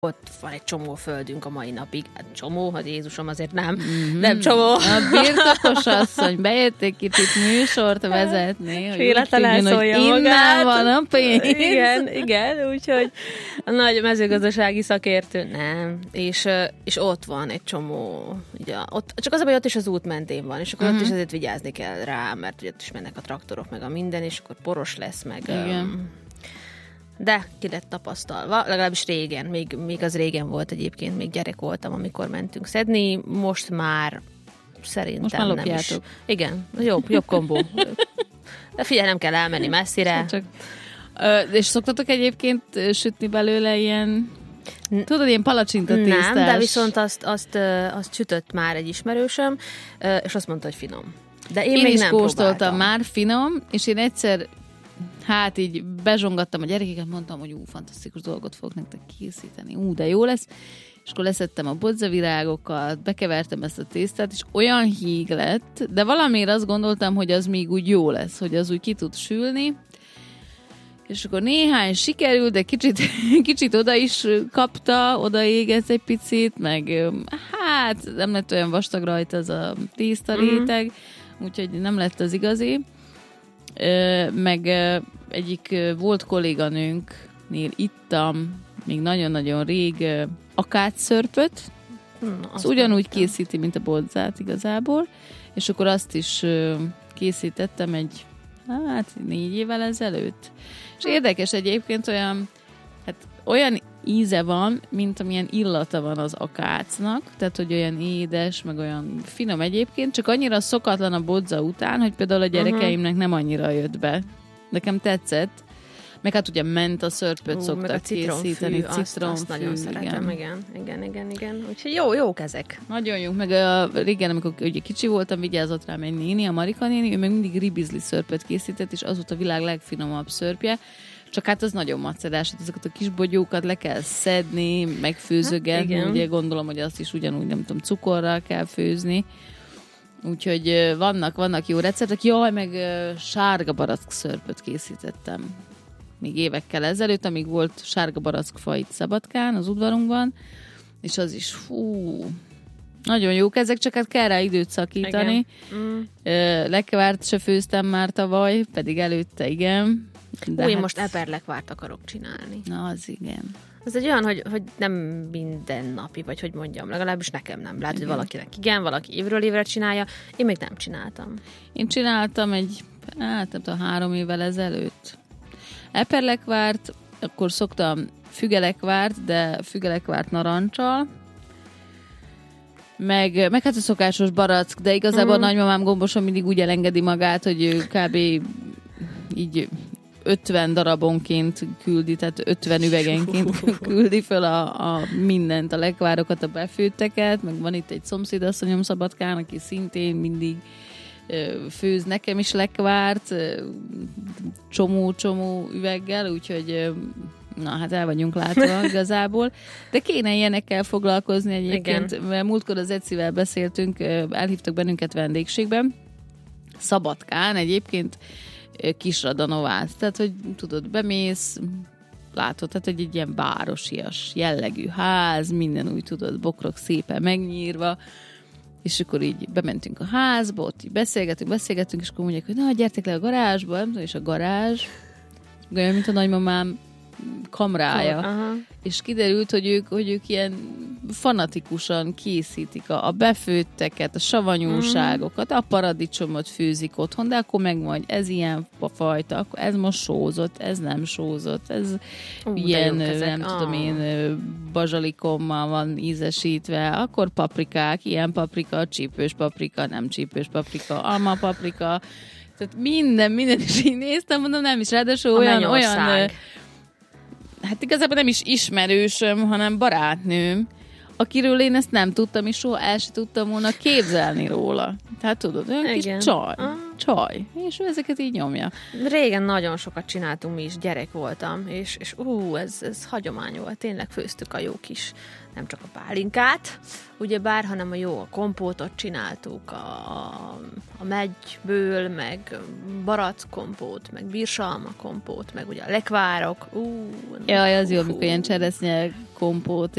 Ott van egy csomó földünk a mai napig. Hát csomó, hát Jézusom, azért nem csomó. A birtokos asszony bejött egy kicsit műsort vezetni, hogy Életen elszólja magát. Innen van a pénz. Igen, úgyhogy a nagy mezőgazdasági szakértő nem. És ott van egy csomó, ugye, ott, csak az a baj, ott is az út mentén van, és akkor ott is azért vigyázni kell rá, mert ugye ott is mennek a traktorok, meg a minden, és akkor poros lesz, meg... De ki lett tapasztalva, legalábbis régen, még az régen volt egyébként, még gyerek voltam, amikor mentünk szedni, most már szerintem most már nem is. Igen, jobb kombó. De figyelj, nem kell elmenni messzire. És szoktatok egyébként sütni belőle ilyen, tudod, ilyen palacsintatésztás? Nem, de viszont azt sütött már egy ismerősöm, és azt mondta, hogy finom. De én még is nem kóstoltam próbáltam. már, finom, és én egyszer így bezsongattam a gyerekeket, mondtam, hogy fantasztikus dolgot fogok nektek készíteni, de jó lesz, és akkor leszettem a bodzavirágokat, bekevertem ezt a tésztát, és olyan híg lett, de valamiért azt gondoltam, hogy az még úgy jó lesz, hogy az úgy ki tud sülni, és akkor néhány sikerült, de kicsit oda is kapta, odaégett egy picit, meg hát nem lett olyan vastag rajta az a tészta réteg, úgyhogy nem lett az igazi. Meg egyik volt kolléganőnknél ittam még nagyon-nagyon rég akácszörpöt, az ugyanúgy készíti, mint a bodzát igazából, és akkor azt is készítettem 4 évvel ezelőtt. És érdekes egyébként olyan íze van, mint amilyen illata van az akácnak, tehát, hogy olyan édes, meg olyan finom egyébként, csak annyira szokatlan a bodza után, hogy például a gyerekeimnek nem annyira jött be. Nekem tetszett. Meg hát ugye ment a szörpöt szoktak készíteni. Azt nagyon szeretem, igen. Úgyhogy jók ezek. Nagyon jók, meg régen, amikor ugye kicsi voltam, vigyázott rám egy néni, a Marika néni, ő meg mindig ribizli szörpöt készített, és az volt a világ legfinomabb szörpje. Csak hát az nagyon macerás, ezeket a kis bogyókat le kell szedni, megfőzögetni, ugye gondolom, hogy azt is ugyanúgy, nem tudom, cukorral kell főzni. Úgyhogy vannak jó receptek. Jaj, meg sárga barack szörpöt készítettem még évekkel ezelőtt, amíg volt sárga barackfa itt Szabadkán, az udvarunkban, és az is, nagyon jók ezek, csak hát kell rá időt szakítani. Lekvárt se főztem már tavaly, pedig előtte igen. De én most eperlekvárt akarok csinálni. Na, az igen. Ez egy olyan, hogy nem mindennapi, vagy hogy mondjam, legalábbis nekem nem. Lehet, hogy valakinek igen, valaki évről évre csinálja. Én még nem csináltam. Én csináltam nem tudom, 3 évvel ezelőtt. Eperlekvárt, akkor szoktam fügelekvárt, de fügelekvárt narancsal, meg hát a szokásos barack, de igazából a nagymamám gombosan mindig úgy elengedi magát, hogy ő kb. Így 50 darabonként küldi, tehát 50 üvegenként küldi fel a mindent, a lekvárokat, a befőtteket, meg van itt egy szomszédasszonyom Szabadkán, aki szintén mindig főz nekem is lekvárt, csomó üveggel, úgyhogy hát el vagyunk látva igazából. De kéne ilyenekkel foglalkozni egyébként, mert múltkor az Ecivel beszéltünk, elhívtak bennünket vendégségben, Szabadkán egyébként Kisradanovác, tehát, hogy tudod, bemész, látod, tehát, hogy egy ilyen városias jellegű ház, minden úgy tudod, bokrok szépen megnyírva, és akkor így bementünk a házba, ott így beszélgetünk, és akkor mondják, hogy na, gyertek le a garázsba, nem tudom, és a garázs, olyan, mint a nagymamám kamrája. És kiderült, hogy ők ilyen fanatikusan készítik a befőtteket, a savanyúságokat, a paradicsomot főzik otthon, de akkor megmondja, ez ilyen fajta, akkor ez most sózott, ez nem sózott, ez ilyen, nem tudom én, bazsalikommal van ízesítve, akkor paprikák, ilyen paprika, csípős paprika, nem csípős paprika, alma paprika, tehát minden, és így néztem, mondom, nem is, ráadásul olyan hát igazából nem is ismerősöm, hanem barátnőm, akiről én ezt nem tudtam, és soha el sem tudtam volna képzelni róla. Tehát tudod, olyan kis csaj, és ő ezeket így nyomja. Régen nagyon sokat csináltunk, mi is, gyerek voltam, és ez hagyomány volt, tényleg főztük a jó kis, nem csak a pálinkát, ugyebár, hanem a jó kompótot csináltuk, a megyből, meg barackkompót, meg bírsalma kompót, meg ugye a lekvárok. Jaj, az jó, amikor ilyen cseresznye kompót,